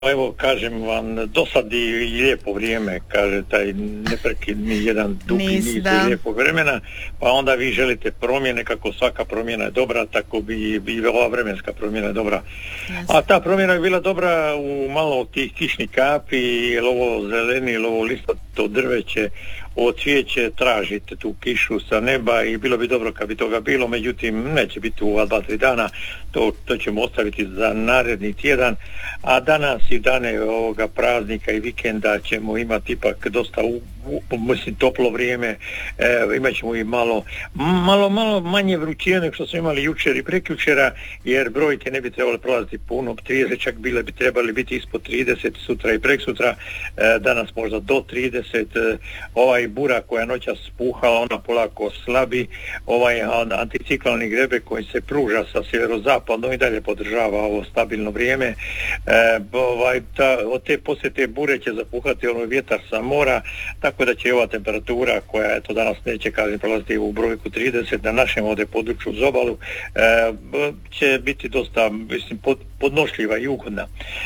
Evo, kažem vam, dosadi i lijepo vrijeme, kaže taj neprekidni jedan dugi niz lijepog vremena, pa onda vi želite promjene, kako svaka promjena je dobra, tako bi ova vremenska promjena je dobra. A ta promjena je bila dobra u malo tih kišnih kapi, jer ovo zeleni, ili ovo listato drveće, ovo cvijeće, tražite tu kišu sa neba i bilo bi dobro kad bi toga bilo, međutim neće biti u ova 2-3 dana, to ćemo ostaviti za naredni tjedan, a danas i dane ovoga praznika i vikenda ćemo imati ipak dosta toplo vrijeme, imat ćemo i malo manje vrućine nego što smo imali jučer i prekjučera, jer brojke ne bi trebali prolaziti puno, 30, čak bi trebali biti ispod 30 sutra i preksutra, danas možda do 30, ovaj bura koja noćas puhala, ona polako slabi, ovaj anticikloni grebe koji se pruža sa sjeverozapadno i dalje podržava ovo stabilno vrijeme, poslije te bure će zapuhati ono vjetar sa mora, tako da će ova temperatura koja eto danas neće prolaziti u brojku 30 na našem ovdje području uz obalu, će biti dosta podnošljiva i ugodna.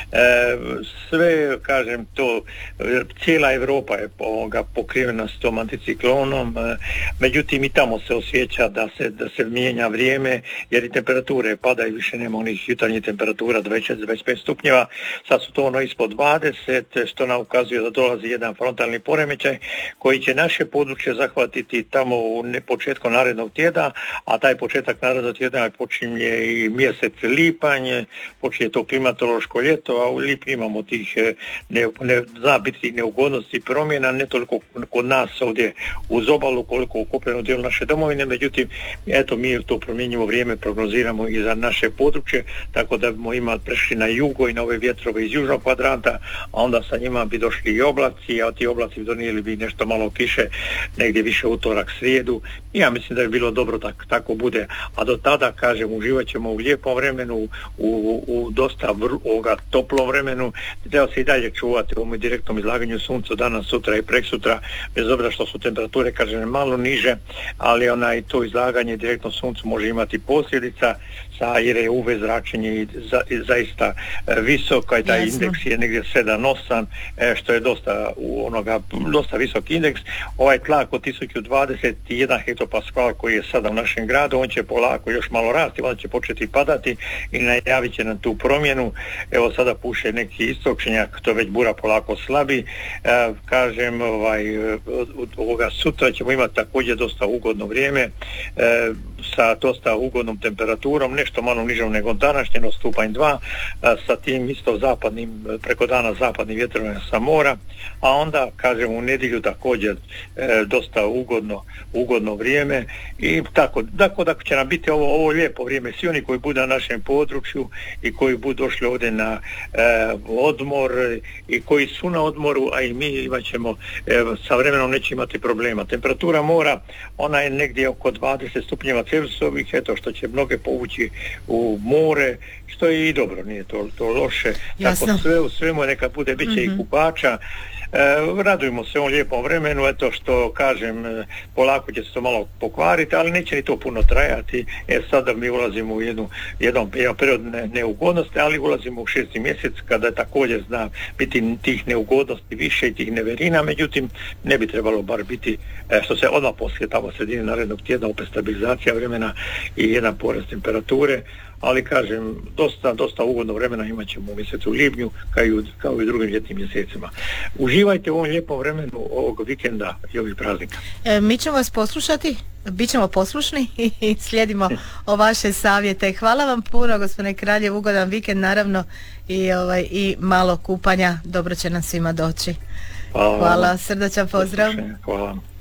Sve, kažem, to cijela Europa je pokrivena s tom anticiklonom, međutim i tamo se osjeća da se mijenja vrijeme, jer i temperature padaju, više nema onih jutarnjih temperatura 26-25 stupnjeva, sad su to ono ispod 20, što nam ukazuje da dolazi jedan frontalni poremećaj koji će naše područje zahvatiti tamo početkom narednog tjedna, a taj početak narednog tjedna počinje i mjesec lipanj, počinje to klimatološko ljeto, a u lipnju imamo tih zabitih neugodnosti promjena, ne toliko kod nas ovdje uz obalu koliko u kopnenom dijelu naše domovine, međutim eto mi to promjenjivo vrijeme prognoziramo i za naše područje, tako da bismo imali prešli na jugo i na ove vjetrove iz južnog kvadranta, a onda sa njima bi došli i oblaci, a ti oblaci bi donijeli bi nešto malo kiše, negdje više utorak, srijedu. Ja mislim da bi bilo dobro tako bude, a do tada, kažem, uživat ćemo u lijepom vremenu, u dosta toplom vremenu, treba se i dalje čuvati u ovom direktnom izlaganju suncu danas, sutra i preksutra, bez obzira što su temperature, kažem, malo niže, ali to izlaganje direktnom suncu može imati posljedica, jer je UV zračenje zaista visoko, i taj indeks je negdje 7-8, što je dosta visok indeks. Ovaj tlak od 1021 hektopascal koji je sada u našem gradu, on će polako još malo rasti, onda će početi padati i najavit će nam tu promjenu. Evo sada puše neki istočnjak, to već bura polako slabi. Kažem, ovoga sutra ćemo imati također dosta ugodno vrijeme, sa dosta ugodnom temperaturom, nešto malo nižom nego današnje, no stupanj 2, sa tim isto preko dana zapadnim vjetrovima sa mora, a onda, kažem, u nedjelju također dosta ugodno vrijeme i tako da će nam biti ovo lijepo vrijeme. Svi oni koji budu na našem području i koji budu došli ovdje na odmor i koji su na odmoru, a i mi imat ćemo, sa vremenom neće imati problema. Temperatura mora, ona je negdje oko 20 stupnjeva Celzijusovih, eto što će mnoge povući u more, što je i dobro, nije to loše. Jasno. Tako sve u svemu neka bude, bit će i kupača. Radujemo se ovom lijepom vremenu, eto što kažem, polako će se to malo pokvariti, ali neće ni to puno trajati, jer sada mi ulazimo u jedan period neugodnosti, ali ulazimo u 6. mjesec kada također zna biti tih neugodnosti više i tih neverina, međutim ne bi trebalo bar biti, što se odmah poslije tamo sredine narednog tjedna opet stabilizacija vremena i jedan porast temperature, ali kažem, dosta ugodno vremena imat ćemo u mjesecu lipnju kao i drugim ljetnim mjesecima. Uživajte u ovom lijepom vremenu ovog vikenda i ovih praznika. Mi ćemo vas poslušati, bit ćemo poslušni i slijedimo o vaše savjete. Hvala vam puno, gospodine Kraljev, ugodan vikend naravno i malo kupanja, dobro će nam svima doći. Hvala, srdačan pozdrav. Hvala.